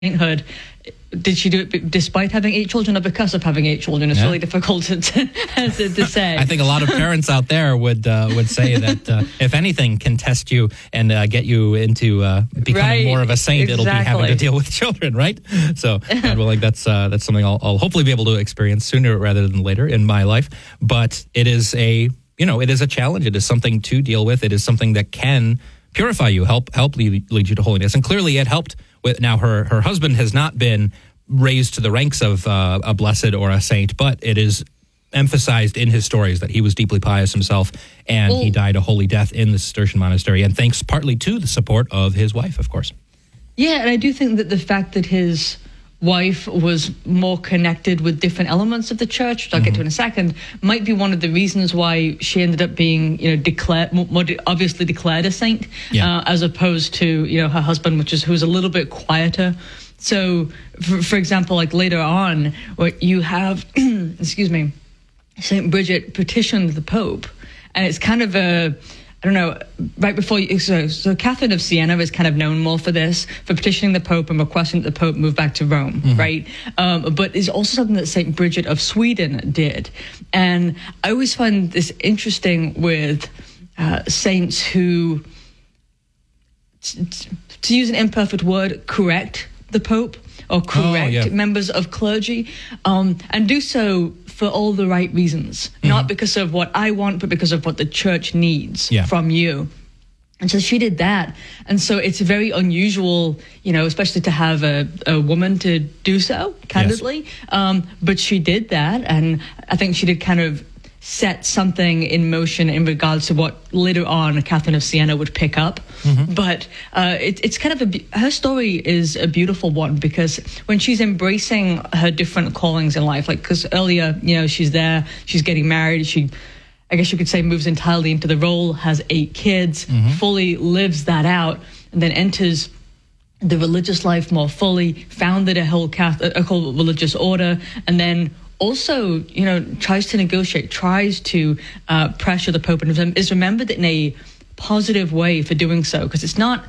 sainthood. Did she do it despite having 8 children or because of having 8 children? It's really difficult to say. I think a lot of parents out there would say that if anything can test you and get you into becoming more of a saint, it'll be having to deal with children, right? So, God willing, that's something I'll hopefully be able to experience sooner rather than later in my life. But it is it is a challenge. It is something to deal with. It is something that can purify you, help lead you to holiness. And clearly it helped. Now, her husband has not been raised to the ranks of a blessed or a saint, but it is emphasized in his stories that he was deeply pious himself, and he died a holy death in the Cistercian monastery, and thanks partly to the support of his wife, of course. Yeah, and I do think that the fact that his wife was more connected with different elements of the church, which I'll get to in a second, might be one of the reasons why she ended up being, declared, more obviously declared a saint, as opposed to, her husband, who's a little bit quieter. So, for example, like later on, where you have, Saint Bridget petitioned the Pope, and it's kind of right before so Catherine of Siena is kind of known more for this, for petitioning the Pope and requesting that the Pope move back to Rome, right? But it's also something that Saint Bridget of Sweden did. And I always find this interesting with saints who, to use an imperfect word, correct the Pope or correct members of clergy, and do so for all the right reasons, not because of what I want, but because of what the church needs from you. And so she did that. And so it's very unusual, especially to have a woman to do so, candidly. Yes. But she did that. And I think she did kind of set something in motion in regards to what later on Catherine of Siena would pick up. But it's kind of her story is a beautiful one, because when she's embracing her different callings in life, like, because earlier, she's there, she's getting married, I guess you could say moves entirely into the role, has 8 kids, fully lives that out, and then enters the religious life more fully, founded a whole religious order, and then also, tries to negotiate, tries to pressure the Pope, and is remembered in a positive way for doing so, because it's not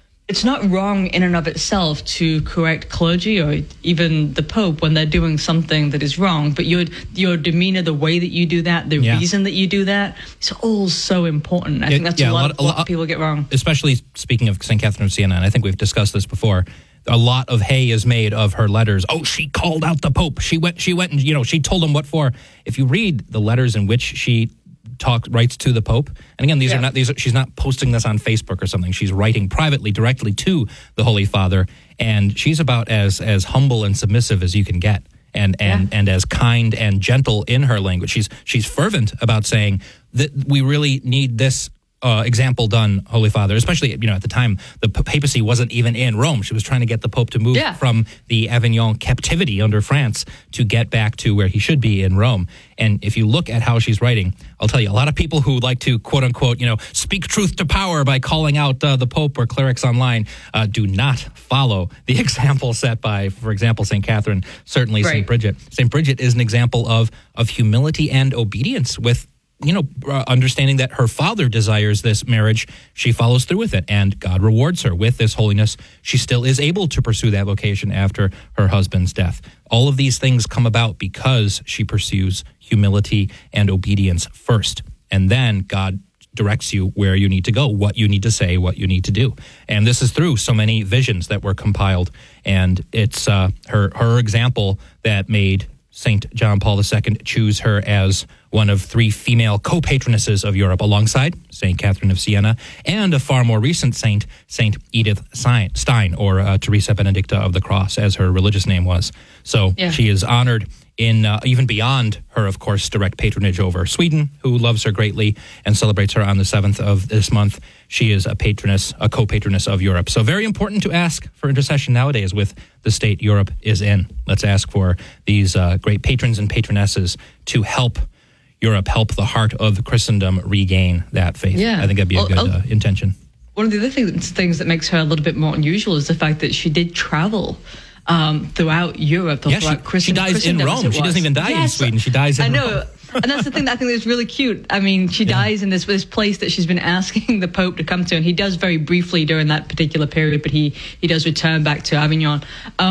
wrong in and of itself to correct clergy or even the Pope when they're doing something that is wrong, but your demeanor, the way that you do that, the reason that you do that, it's all so important. I think that's a lot of people get wrong. Especially speaking of St. Catherine of Siena, and I think we've discussed this before, a lot of hay is made of her letters. Oh, she called out the Pope. She went and, she told him what for. If you read the letters in which she writes to the Pope, and again, she's not posting this on Facebook or something. She's writing privately, directly to the Holy Father, and she's about as humble and submissive as you can get, and as kind and gentle in her language. She's fervent about saying that we really need this example done, Holy Father, especially, at the time, the papacy wasn't even in Rome. She was trying to get the Pope to move from the Avignon captivity under France to get back to where he should be in Rome. And if you look at how she's writing, I'll tell you, a lot of people who like to, quote unquote, speak truth to power by calling out the Pope or clerics online, do not follow the example set by, for example, St. Catherine, certainly St. Bridget. St. Bridget is an example of humility and obedience with understanding that her father desires this marriage. She follows through with it, and God rewards her with this holiness. She still is able to pursue that vocation after her husband's death. All of these things come about because she pursues humility and obedience first, and then God directs you where you need to go, what you need to say, what you need to do. And this is through so many visions that were compiled, and it's her example that made St. John Paul II choose her as one of 3 female co-patronesses of Europe, alongside St. Catherine of Siena and a far more recent saint, St. Edith Stein, or Teresa Benedicta of the Cross, as her religious name was. So she is honored in even beyond her, of course, direct patronage over Sweden, who loves her greatly and celebrates her on the 7th of this month. She is a co-patroness of Europe. So very important to ask for intercession nowadays with the state Europe is in. Let's ask for these great patrons and patronesses to help Europe, help the heart of Christendom regain that faith. I think that'd be a good intention. One of the other things that makes her a little bit more unusual is the fact that she did travel throughout Europe, throughout Christendom. She dies in Rome. She doesn't even die in Sweden. She dies in Rome. And that's the thing that I think is really cute. I mean, she dies in this place that she's been asking the Pope to come to, and he does very briefly during that particular period, but he does return back to Avignon.